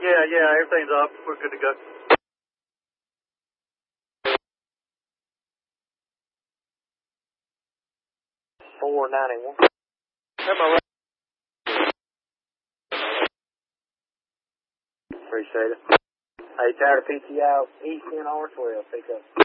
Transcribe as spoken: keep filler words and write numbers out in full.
Yeah, yeah, everything's up. We're good to go. four ninety-one. Come on. Appreciate it. Hey, tired of P T I, East N R twelve, pick up.